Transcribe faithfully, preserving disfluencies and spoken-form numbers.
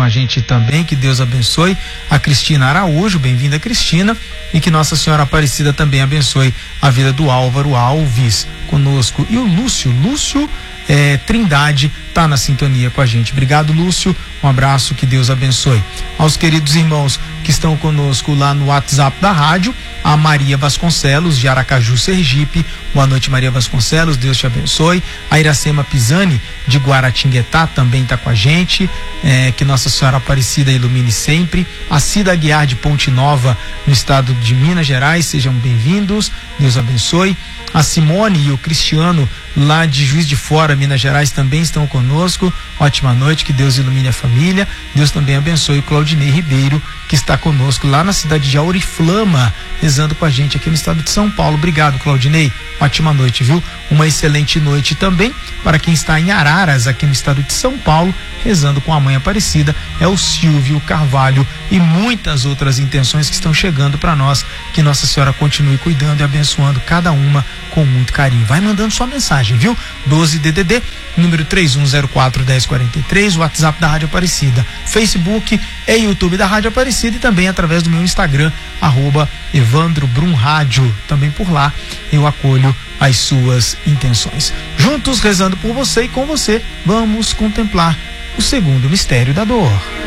a gente também, que Deus abençoe. A Cristina Araújo, bem-vinda, Cristina, e que Nossa Senhora Aparecida também abençoe a vida do Álvaro Alves conosco. E o Lúcio, Lúcio é, Trindade tá na sintonia com a gente. Obrigado, Lúcio, um abraço, que Deus abençoe. Aos queridos irmãos que estão conosco lá no WhatsApp da rádio, a Maria Vasconcelos, de Aracaju, Sergipe. Boa noite, Maria Vasconcelos, Deus te abençoe. A Iracema Pisani, de Guaratinguetá, também está com a gente. É, que Nossa Senhora Aparecida ilumine sempre. A Cida Aguiar, de Ponte Nova, no estado de Minas Gerais, sejam bem-vindos, Deus abençoe. A Simone e o Cristiano, lá de Juiz de Fora, Minas Gerais, também estão conosco. Ótima noite, que Deus ilumine a família. Deus também abençoe o Claudinei Ribeiro, que está conosco lá na cidade de Auriflama, rezando com a gente aqui no estado de São Paulo. Obrigado, Claudinei. Ótima noite, viu? Uma excelente noite também para quem está em Araras, aqui no estado de São Paulo, rezando com a Mãe Aparecida. É o Silvio Carvalho e muitas outras intenções que estão chegando para nós. Que Nossa Senhora continue cuidando e abençoando cada uma com muito carinho. Vai mandando sua mensagem, viu? doze D D D, número três um zero quatro, um zero quatro três, WhatsApp da Rádio Aparecida, Facebook e YouTube da Rádio Aparecida, e também através do meu Instagram, arroba Evandro Brum Rádio. Também por lá eu acolho as suas intenções. Juntos, rezando por você e com você, vamos contemplar o segundo mistério da dor.